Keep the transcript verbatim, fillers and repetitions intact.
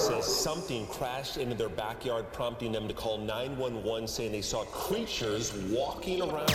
says something crashed into their backyard, prompting them to call nine one one, saying they saw creatures walking around.